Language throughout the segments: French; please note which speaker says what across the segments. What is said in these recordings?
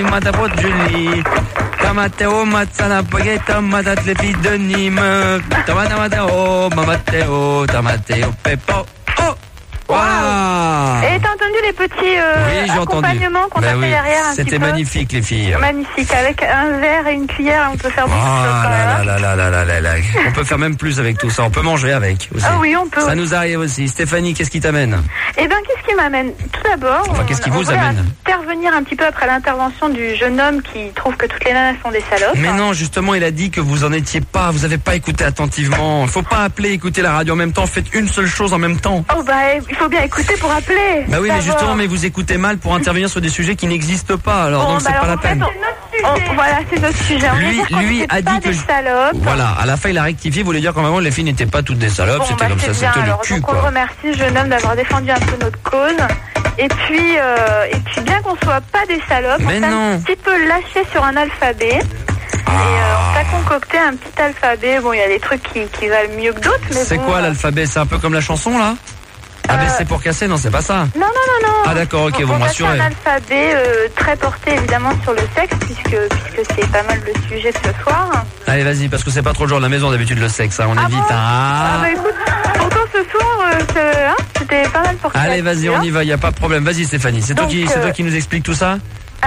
Speaker 1: tomate pour Julie. Tomate au matzana spaghetti, tomate les filles de Nîmes. Tomate au pepo. Oh!
Speaker 2: Wow.
Speaker 1: Wow.
Speaker 2: Et t'as entendu les petits accompagnements qu'on a fait derrière un
Speaker 1: C'était
Speaker 2: petit peu
Speaker 1: magnifique les filles.
Speaker 2: Magnifique, avec un verre et une cuillère, on peut faire beaucoup de choses quand même.
Speaker 1: On peut faire même plus avec tout ça, on peut manger avec aussi.
Speaker 2: Ah oui, on peut.
Speaker 1: Ça nous arrive aussi. Stéphanie, qu'est-ce qui t'amène?
Speaker 2: Eh bien, qu'est-ce qui m'amène? Tout d'abord,
Speaker 1: qu'est-ce qui vous
Speaker 2: on
Speaker 1: amène?
Speaker 2: Intervenir un petit peu après l'intervention du jeune homme qui trouve que toutes les nanas sont des salopes.
Speaker 1: Mais non, justement, il a dit que vous en étiez pas, vous avez pas écouté attentivement. Faut pas appeler, écouter la radio en même temps, faites une seule chose en même temps.
Speaker 2: Oh bah, il faut bien écouter pour appeler.
Speaker 1: Bah oui, mais justement, mais vous écoutez mal pour intervenir sur des sujets qui n'existent pas, alors donc c'est pas la peine.
Speaker 2: Voilà, c'est notre sujet.
Speaker 1: Lui a dit que
Speaker 2: salopes.
Speaker 1: Voilà, à la fin il a rectifié, il voulait dire qu'en même les filles n'étaient pas toutes des salopes, c'était comme ça, c'était le cul,
Speaker 2: donc
Speaker 1: quoi.
Speaker 2: on le remercie, jeune homme, d'avoir défendu un peu notre cause. Et puis bien qu'on soit pas des salopes,
Speaker 1: mais
Speaker 2: on s'est un petit peu lâché sur un alphabet. Et on t'a concocté un petit alphabet. Bon, il y a des trucs qui valent mieux que d'autres, mais
Speaker 1: c'est
Speaker 2: bon,
Speaker 1: quoi l'alphabet? C'est un peu comme la chanson là? ABC pour casser? Non, c'est pas ça.
Speaker 2: Non.
Speaker 1: Ah d'accord, ok, vous me rassurez.
Speaker 2: C'est un alphabet très porté évidemment sur le sexe, puisque c'est pas mal le sujet de ce soir.
Speaker 1: Allez, vas-y, parce que c'est pas trop le genre de la maison d'habitude le sexe, hein. On évite.
Speaker 2: Bon bah écoute, pourtant ce soir, c'était pas mal porté.
Speaker 1: Allez, vas-y, on y va, y a pas de problème. Vas-y, Stéphanie, c'est toi qui nous explique tout ça?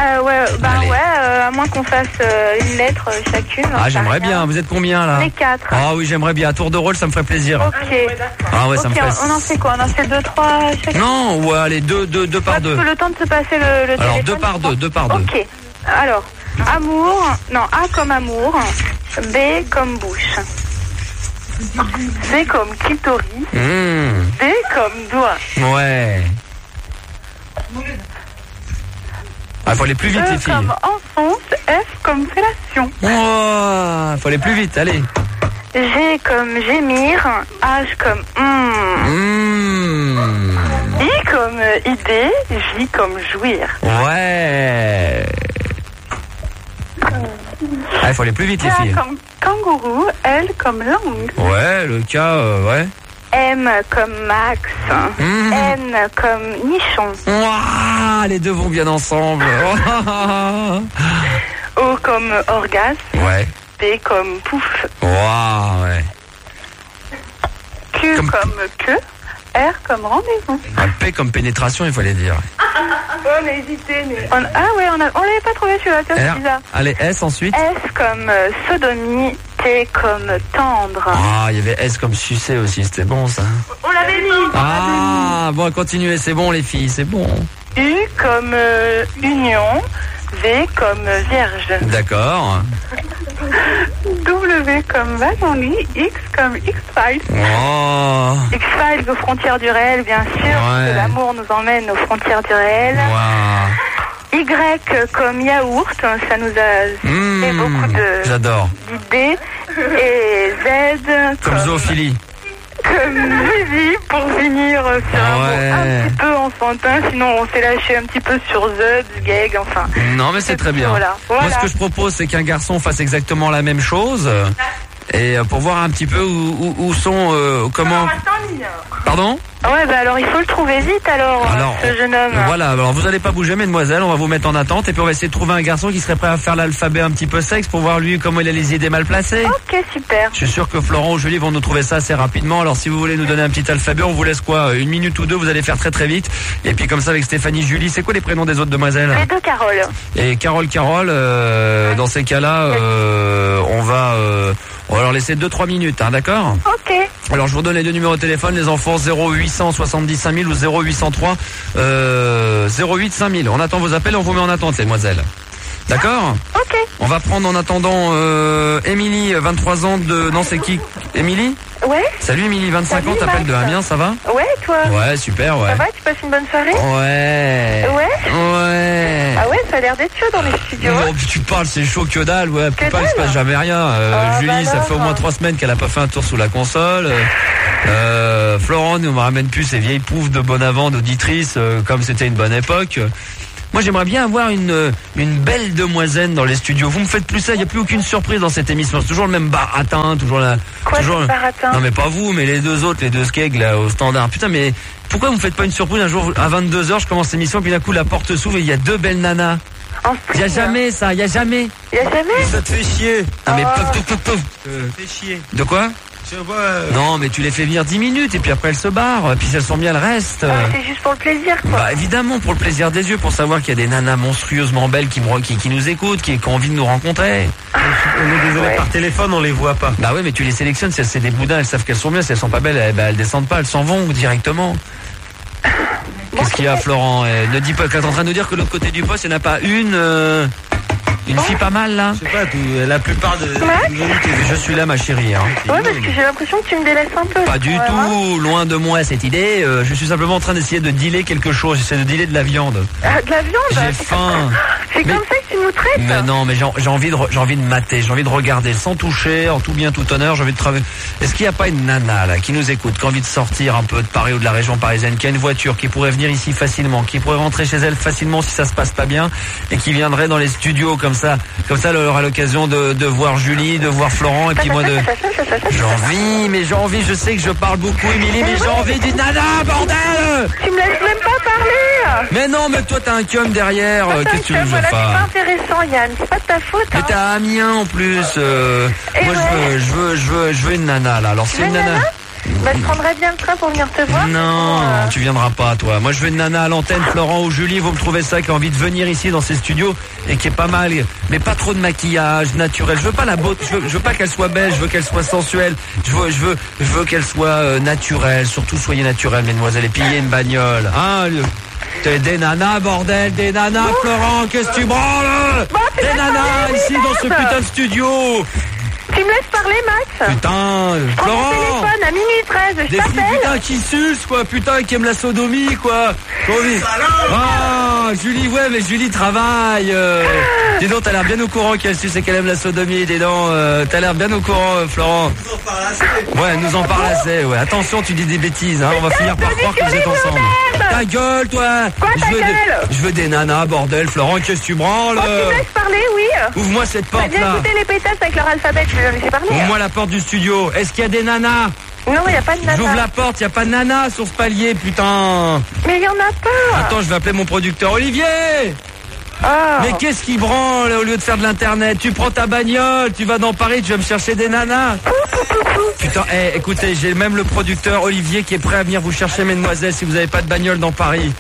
Speaker 2: À moins qu'on fasse une lettre chacune.
Speaker 1: Ah, j'aimerais bien. Vous êtes combien là?
Speaker 2: Les 4.
Speaker 1: Ah oui, j'aimerais bien. À tour de rôle, ça me ferait plaisir.
Speaker 2: Ok.
Speaker 1: Ah ouais, ça me ferait.
Speaker 2: On en fait quoi? On en fait 2, 3 chacun?
Speaker 1: Non, ouais, allez, deux par deux.
Speaker 2: Le temps de se passer le téléphone.
Speaker 1: Alors, deux par deux.
Speaker 2: Ok. Alors, amour. Non, A comme amour. B comme bouche. C comme clitoris. D comme doigt.
Speaker 1: Ouais. Ah, faut aller plus vite, les filles.
Speaker 2: E comme enfonce, F comme fellation.
Speaker 1: Oh, faut aller plus vite, allez.
Speaker 2: G comme gémir, H comme I comme idée, J comme jouir.
Speaker 1: Ouais. Ah, il faut aller plus vite, les filles.
Speaker 2: K comme kangourou, L comme langue.
Speaker 1: Ouais, le K, ouais.
Speaker 2: M comme Max, N comme nichon.
Speaker 1: Ouah, les deux vont bien ensemble.
Speaker 2: O comme orgasme.
Speaker 1: Ouais.
Speaker 2: P comme pouf.
Speaker 1: Ouah, ouais.
Speaker 2: Q comme queue. R comme rendez-vous.
Speaker 1: P comme pénétration, il fallait dire.
Speaker 2: On a hésité, mais... on l'avait pas trouvé celui-là, c'est bizarre.
Speaker 1: Allez, S ensuite.
Speaker 2: S comme sodomie, T comme tendre.
Speaker 1: Ah, il y avait S comme sucer aussi, c'était bon ça.
Speaker 2: On l'avait mis.
Speaker 1: Ah, bon, continuez, c'est bon les filles, c'est bon.
Speaker 2: U comme union, V comme vierge.
Speaker 1: D'accord.
Speaker 2: W comme Valenly, X comme X-Files.
Speaker 1: Oh.
Speaker 2: X-Files aux frontières du réel, bien sûr.
Speaker 1: Ouais.
Speaker 2: L'amour nous emmène aux frontières du réel.
Speaker 1: Wow.
Speaker 2: Y comme yaourt, ça nous a fait beaucoup d'idées. Et Z
Speaker 1: comme zoophilie.
Speaker 2: Comme Zizi, pour finir sur un mot un petit peu enfantin, sinon on s'est lâché un petit peu sur The, Gag, enfin.
Speaker 1: Non mais c'est très bien.
Speaker 2: Voilà.
Speaker 1: Moi ce que je propose c'est qu'un garçon fasse exactement la même chose. Et pour voir un petit peu où sont comment. Pardon?
Speaker 2: Ouais, bah alors il faut le trouver vite alors ce jeune homme.
Speaker 1: Voilà, alors vous allez pas bouger mesdemoiselles, on va vous mettre en attente et puis on va essayer de trouver un garçon qui serait prêt à faire l'alphabet un petit peu sexe pour voir lui comment il a les idées mal placées.
Speaker 2: Ok, super.
Speaker 1: Je suis sûr que Florent ou Julie vont nous trouver ça assez rapidement. Alors si vous voulez nous donner un petit alphabet, on vous laisse quoi? 1 minute ou 2, vous allez faire très très vite. Et puis comme ça avec Stéphanie, Julie, c'est quoi les prénoms des autres demoiselles?
Speaker 2: Les deux Carole.
Speaker 1: Et Carole, dans ces cas-là, on va leur laisser 2-3 minutes, hein, d'accord?
Speaker 2: Ok.
Speaker 1: Alors je vous donne les deux numéros de téléphone, les enfants, 0870 5000 ou 0803 08 5000. On attend vos appels et on vous met en attente, mesdemoiselles. D'accord?
Speaker 2: Ok.
Speaker 1: On va prendre en attendant Émilie, 23 ans de... Non, c'est qui? Émilie?
Speaker 2: Ouais.
Speaker 1: Salut Émilie, 25 ans, t'appelles de Amiens, ça va?
Speaker 2: Ouais, toi?
Speaker 1: Ouais, super, ouais.
Speaker 2: Ça va, tu passes une bonne soirée?
Speaker 1: Ouais.
Speaker 2: Ouais. Ah ouais, ça a l'air d'être chaud dans les studios.
Speaker 1: Non, puis tu parles, c'est chaud que dalle, ouais. Puis pas, il se passe jamais rien. Julie, ça fait au moins 3 semaines qu'elle a pas fait un tour sous la console. Florent nous ramène plus ces vieilles poufs de Bonavent d'auditrices, comme c'était une bonne époque. Moi, j'aimerais bien avoir une belle demoiselle dans les studios. Vous me faites plus ça, il n'y a plus aucune surprise dans cette émission. C'est toujours le même baratin, toujours la...
Speaker 2: Quoi,
Speaker 1: toujours...
Speaker 2: baratin?
Speaker 1: Non, mais pas vous, mais les deux autres, les deux skegs, là, au standard. Putain, mais pourquoi vous me faites pas une surprise un jour, à 22h, je commence l'émission, puis d'un coup, la porte s'ouvre et il y a 2 belles nanas. Il y a jamais ça, il y a jamais.
Speaker 2: Il y a jamais.
Speaker 3: Ça te fait chier.
Speaker 1: Non mais
Speaker 3: Fait chier.
Speaker 1: De quoi?
Speaker 3: Je vois.
Speaker 1: Non mais tu les fais venir 10 minutes et puis après elles se barrent. Puis si elles sont bien, elles restent.
Speaker 2: C'est juste pour le plaisir, quoi.
Speaker 1: Bah évidemment, pour le plaisir des yeux, pour savoir qu'il y a des nanas monstrueusement belles qui nous écoutent, qui ont envie de nous rencontrer.
Speaker 3: On est désolé, par téléphone, on les voit pas.
Speaker 1: Bah ouais, mais tu les sélectionnes, si c'est des boudins, elles savent qu'elles sont bien, si elles sont pas belles, elles descendent pas, elles s'en vont directement. Qu'est-ce qu'il y a, Florent? Ne dis pas que t'es en train de nous dire que de l'autre côté du poste, il n'y en a pas une fille pas mal là?
Speaker 3: Je sais pas, la plupart de...
Speaker 1: Je suis là, ma chérie. Hein.
Speaker 2: Ouais, parce que j'ai l'impression que tu me délaisses un peu.
Speaker 1: Pas du tout, loin de moi cette idée. Je suis simplement en train d'essayer de dealer quelque chose. J'essaie de dealer de la viande.
Speaker 2: Ah, de la viande?
Speaker 1: J'ai faim.
Speaker 2: C'est comme ça que tu nous traites?
Speaker 1: Mais non, mais j'ai envie de mater, j'ai envie de regarder sans toucher, en tout bien, tout honneur. J'ai envie de travailler. Est-ce qu'il n'y a pas une nana là qui nous écoute, qui a envie de sortir un peu de Paris ou de la région parisienne, qui a une voiture, qui pourrait venir ici facilement, qui pourrait rentrer chez elle facilement si ça se passe pas bien, et qui viendrait dans les studios comme ça, elle aura l'occasion de voir Julie, de voir Florent, et puis moi de... J'ai envie, je sais que je parle beaucoup, Émilie, mais j'ai envie d'une nana, bordel!
Speaker 2: Tu me laisses même pas parler!
Speaker 1: Mais non, mais toi t'as un cum derrière, qu'est-ce que tu veux que je fasse?
Speaker 2: C'est pas intéressant, Yann, c'est pas de ta faute.
Speaker 1: Mais t'as un mien en plus. Moi je veux une nana là. Alors c'est une nana.
Speaker 2: Bah, je prendrais bien le train pour venir te voir.
Speaker 1: Non, tu viendras pas, toi. Moi, je veux une nana à l'antenne, Florent ou Julie, vous me trouvez ça, qui a envie de venir ici dans ces studios et qui est pas mal, mais pas trop de maquillage naturel. Je veux pas la beauté, je veux pas qu'elle soit belle, je veux qu'elle soit sensuelle. Je veux qu'elle soit naturelle. Surtout, soyez naturelle, mesdemoiselles, et pillez une bagnole. Hein, t'es des nanas, bordel, des nanas, Florent, qu'est-ce que tu branles? Des nanas ici dans ce putain de studio.
Speaker 2: Tu me laisses parler, Max?
Speaker 1: Putain, Florent!
Speaker 2: Prends mon téléphone à minuit 13, je t'appelle!
Speaker 1: Des putain qui sucent, quoi, putain, qui aiment la sodomie, quoi! Ah, Julie, ouais, mais Julie travaille! Dis donc, t'as l'air bien au courant qu'elle suce et qu'elle aime la sodomie, dis donc, t'as l'air bien au courant, Florent.
Speaker 3: Nous en parle assez.
Speaker 1: Ouais, nous en parle assez, ouais. Attention, tu dis des bêtises, hein, on va finir par croire que vous êtes ensemble. Ta gueule, toi!
Speaker 2: Quoi, ta gueule?
Speaker 1: Je veux des nanas, bordel, Florent, qu'est-ce que tu branles?
Speaker 2: Tu me laisses parler, oui?
Speaker 1: Ouvre-moi cette porte,
Speaker 2: viens
Speaker 1: là!
Speaker 2: écouter les pétasses avec leur alphabet, je vais leur laisser parler.
Speaker 1: Ouvre-moi la porte du studio. Est-ce qu'il y a des nanas?
Speaker 2: Non, il n'y a pas de nana.
Speaker 1: J'ouvre la porte, il n'y a pas de nana sur ce palier, putain.
Speaker 2: Mais il n'y en a pas.
Speaker 1: Attends, je vais appeler mon producteur. Olivier!
Speaker 2: Ah.
Speaker 1: Mais qu'est-ce qui branle au lieu de faire de l'internet? Tu prends ta bagnole, tu vas dans Paris, tu vas me chercher des nanas. Putain, écoutez, j'ai même le producteur Olivier qui est prêt à venir vous chercher, mesdemoiselles, si vous n'avez pas de bagnole dans Paris.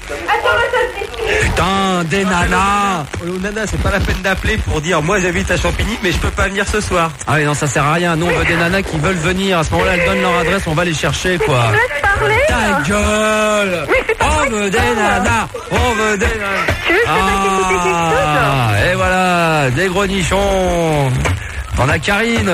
Speaker 1: Putain, des nanas.
Speaker 3: Nana, c'est pas la peine d'appeler pour dire moi j'habite à Champigny mais je peux pas venir ce soir.
Speaker 1: Ah oui, non, ça sert à rien. Nous on veut des nanas qui veulent venir. À ce moment-là, elles donnent leur adresse, on va les chercher, quoi.
Speaker 2: Tu me laisses parler?
Speaker 1: Ta gueule. On veut des nanas. On veut des nanas.
Speaker 2: Tu veux que je fasse écouter quelque chose?
Speaker 1: Et voilà, des gros nichons. T'en as Karine.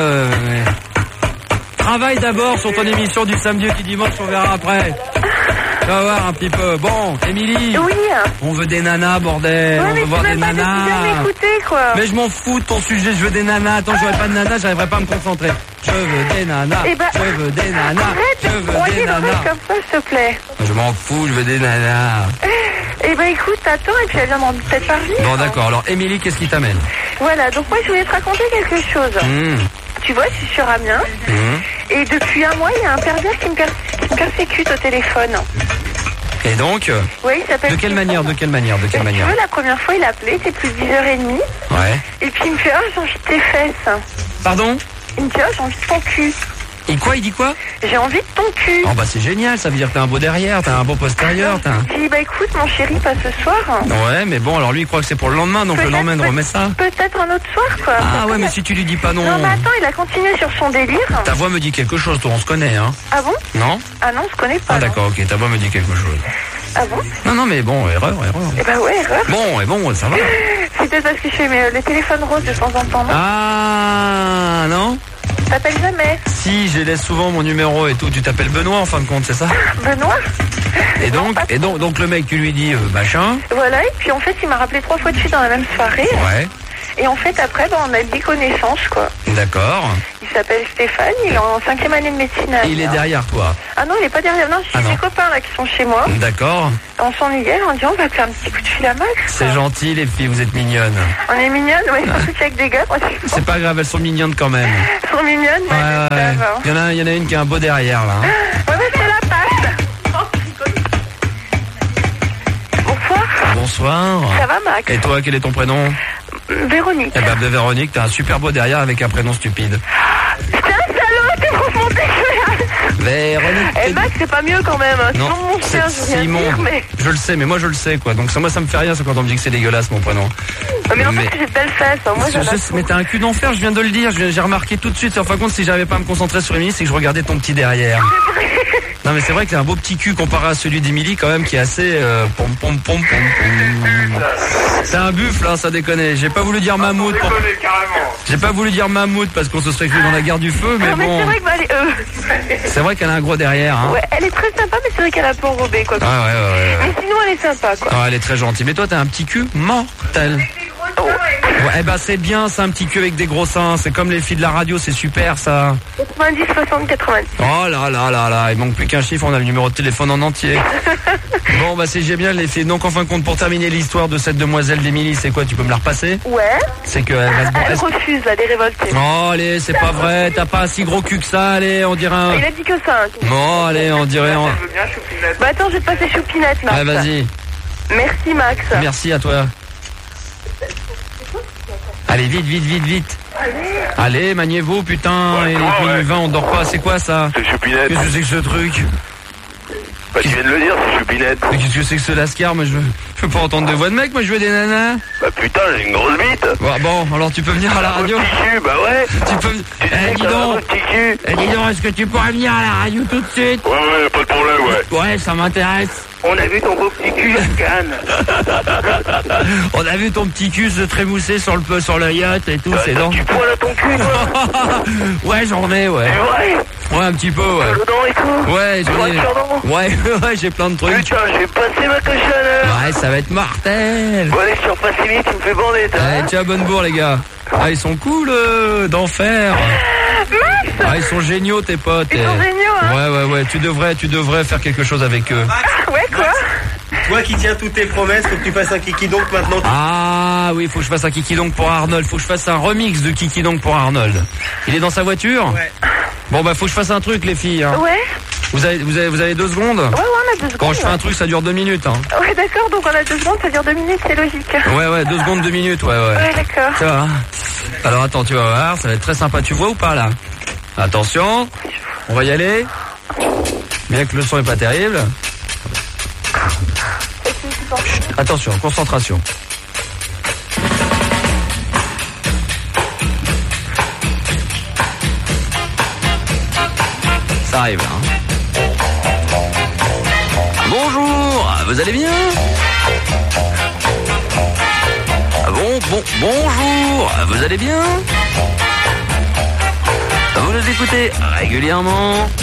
Speaker 1: Travaille d'abord sur ton émission du samedi et du dimanche, on verra après. Tu vas voir un petit peu. Bon, Émilie.
Speaker 2: Oui.
Speaker 1: On veut des nanas, bordel. On veut voir des nanas.
Speaker 2: Quoi.
Speaker 1: Mais je m'en fous de ton sujet, je veux des nanas. Attends, j'aurais pas de nanas, j'arriverais pas à me concentrer. Je veux des nanas. Je veux des nanas.
Speaker 2: Arrête
Speaker 1: je veux des nanas.
Speaker 2: Comme ça, s'il te plaît.
Speaker 1: Je m'en fous, je veux des nanas.
Speaker 2: Eh ben écoute, attends, et puis elle viendra peut-être parler.
Speaker 1: Bon, d'accord. Alors, Émilie, qu'est-ce qui t'amène?
Speaker 2: Voilà, donc moi je voulais te raconter quelque chose. Tu vois, je suis sur Amiens. Et depuis un mois, il y a un pervers qui me persécute au téléphone.
Speaker 1: Et donc
Speaker 2: Oui, il s'appelle...
Speaker 1: De quelle manière?
Speaker 2: Tu vois, la première fois, il a appelé, c'est plus 10h30.
Speaker 1: Ouais.
Speaker 2: Et puis il me fait, j'ai envie de tes fesses.
Speaker 1: Pardon?
Speaker 2: Il me dit, j'ai envie de ton cul.
Speaker 1: Et quoi, il dit quoi?
Speaker 2: J'ai envie de ton cul.
Speaker 1: Oh bah c'est génial, ça veut dire que t'as un beau derrière, t'as un beau postérieur, t'as un...
Speaker 2: Je dis, bah écoute, mon chéri, pas ce soir.
Speaker 1: Ouais, mais bon, alors lui il croit que c'est pour le lendemain, donc le lendemain, remets ça.
Speaker 2: Peut-être un autre soir, quoi.
Speaker 1: Ah ouais, mais si tu lui dis pas non...
Speaker 2: Non, mais attends, il a continué sur son délire.
Speaker 1: Ta voix me dit quelque chose, toi, on se connaît, hein.
Speaker 2: Ah bon?
Speaker 1: Non?
Speaker 2: Ah non, on se connaît pas.
Speaker 1: Ah d'accord, ok, ta voix me dit quelque chose.
Speaker 2: Ah bon?
Speaker 1: Non, mais bon, erreur.
Speaker 2: Eh bah ouais, erreur.
Speaker 1: Bon, ça va.
Speaker 2: C'est peut-être parce que je fais les téléphones roses de temps en temps, non?
Speaker 1: Ah, non?
Speaker 2: T'appelles jamais?
Speaker 1: Si, je laisse souvent mon numéro et tout. Tu t'appelles Benoît en fin de compte, c'est ça?
Speaker 2: Benoît?
Speaker 1: Et donc le mec, tu lui dis machin.
Speaker 2: Voilà, et puis en fait, il m'a rappelé 3 fois de suite dans la même soirée.
Speaker 1: Ouais.
Speaker 2: Et en fait, après, on a dit connaissance, quoi.
Speaker 1: D'accord.
Speaker 2: Il s'appelle Stéphane, il est en 5e année de médecine.
Speaker 1: Il est derrière toi?
Speaker 2: Ah non, il est pas derrière. Non, c'est mes copains là qui sont chez moi.
Speaker 1: D'accord.
Speaker 2: On s'ennuyait, on dit on va faire un petit coup de fil à Max.
Speaker 1: C'est gentil les filles, vous êtes mignonnes.
Speaker 2: On est mignonnes, ouais, surtout qu'avec des gars.
Speaker 1: C'est pas grave, elles sont mignonnes quand même.
Speaker 2: Elles sont mignonnes,
Speaker 1: ouais. Il y en a une qui a un beau derrière là.
Speaker 2: Ouais, mais c'est la passe. Bonsoir.
Speaker 1: bonsoir.
Speaker 2: Ça va, Max?
Speaker 1: Et toi, quel est ton prénom?
Speaker 2: Véronique.
Speaker 1: Eh ben, Véronique, t'as un super beau derrière avec un prénom stupide.
Speaker 2: T'es un salaud, t'es vraiment dégueulasse.
Speaker 1: Véronique.
Speaker 2: Eh Max, c'est pas mieux quand même.
Speaker 1: Non,
Speaker 2: Sinon, mon chien, je viens de dire, mais...
Speaker 1: Je le sais, mais moi je le sais, quoi. Donc moi, ça me fait rien, c'est quand on me dit que c'est dégueulasse, mon prénom.
Speaker 2: Mais en fait, j'ai de belles fesses. Hein. Moi,
Speaker 1: mais t'as un cul d'enfer, je viens de le dire. J'ai remarqué tout de suite. En fin de compte, si j'arrivais pas à me concentrer sur Émilie, c'est que je regardais ton petit derrière. Non, mais c'est vrai que t'as un beau petit cul comparé à celui d'Émilie, quand même, qui est assez pom pom pom pom. C'est un buffle, hein, ça déconne. J'ai pas voulu dire mammouth. J'ai pas voulu dire mammouth parce qu'on se serait cru dans la guerre du feu, mais bon.
Speaker 2: C'est vrai que
Speaker 1: c'est vrai qu'elle a un gros derrière. Hein.
Speaker 2: Ouais, elle est très sympa, mais c'est vrai qu'elle a un peu enrobé, quoi.
Speaker 1: Ah ouais.
Speaker 2: Mais sinon, elle est sympa, quoi.
Speaker 1: Ah, elle est très gentille. Mais toi, t'as un petit cul mortel. Ouais, eh ben c'est bien, c'est un petit cul avec des gros seins. C'est comme les filles de la radio, c'est super ça.
Speaker 2: 90, 60, 90.
Speaker 1: Oh là, il manque plus qu'un chiffre, on a le numéro de téléphone en entier. Bon bah c'est génial les filles. Donc en fin de compte, pour terminer l'histoire de cette demoiselle d'Émilie, c'est quoi? Tu peux me la repasser?
Speaker 2: Ouais.
Speaker 1: C'est que elle
Speaker 2: refuse, elle est révoltée.
Speaker 1: Oh allez, c'est pas vrai, t'as pas un si gros cul que ça, allez, on dirait un...
Speaker 2: Il a dit que ça.
Speaker 1: Bon allez, on dirait un...
Speaker 2: Bah attends, je vais te passer Choupinette, Max.
Speaker 1: Ah vas-y.
Speaker 2: Merci Max.
Speaker 1: Merci à toi. Allez, vite. Allez, maniez-vous, putain. Et minuit 20, on dort pas. C'est quoi ça?
Speaker 4: C'est Choupinette.
Speaker 1: Qu'est-ce que c'est que ce truc?
Speaker 4: Bah, tu viens de le dire, c'est Choupinette.
Speaker 1: Mais qu'est-ce que c'est que ce lascar? Moi, je veux pas entendre de voix de mec, moi, je veux des nanas.
Speaker 4: Bah, putain, j'ai une grosse bite.
Speaker 1: Bon, alors tu peux venir à la radio?
Speaker 4: Petit cul, bah ouais.
Speaker 1: Tu peux... dis donc. Dis donc, est-ce que tu pourrais venir à la radio tout de suite?
Speaker 4: Ouais, pas de problème, ouais.
Speaker 1: Ouais, ça m'intéresse.
Speaker 4: On a vu ton beau petit cul, Cannes.
Speaker 1: On a vu ton petit cul se trémousser sur le yacht et tout, c'est donc.
Speaker 4: Tu poils à ton cul, toi?
Speaker 1: Ouais, j'en ai, ouais. Ouais, un petit peu, ouais.
Speaker 4: Dedans et tout?
Speaker 1: Ouais, j'en ai. Ouais, j'ai plein de trucs.
Speaker 4: Putain, j'ai passé ma cochonne.
Speaker 1: Ouais, ça va être mortel.
Speaker 4: Bon, allez, sur facile, tu me fais bander, toi.
Speaker 1: Allez, tiens, bonne bourre, les gars. Ah, ils sont cool, d'enfer. Ah, ils sont géniaux, tes potes.
Speaker 2: Ils sont géniaux, hein.
Speaker 1: Ouais. Tu devrais faire quelque chose avec eux.
Speaker 2: Ouais, quoi?
Speaker 3: Toi qui tiens toutes tes promesses, faut que tu fasses un kiki donc maintenant.
Speaker 1: Ah oui, faut que je fasse un kiki donc pour Arnold. Faut que je fasse un remix de kiki donc pour Arnold. Il est dans sa voiture?
Speaker 3: Ouais.
Speaker 1: Bon bah faut que je fasse un truc, les filles. Hein.
Speaker 2: Ouais.
Speaker 1: Vous avez 2 secondes?
Speaker 2: Ouais, on a 2 secondes.
Speaker 1: Quand je fais un truc, ça dure 2 minutes. Hein.
Speaker 2: Ouais, d'accord, donc on a 2 secondes, ça dure 2 minutes, c'est logique.
Speaker 1: Ouais, 2 secondes, 2 minutes, ouais.
Speaker 2: Ouais, d'accord.
Speaker 1: Tu vois. Alors attends, tu vas voir, ça va être très sympa. Tu vois ou pas là? Attention, on va y aller. Bien que le son est pas terrible. Chut, attention, concentration. Ça arrive là. Hein. Bonjour, vous allez bien? Bonjour, vous allez bien? Vous nous écoutez régulièrement?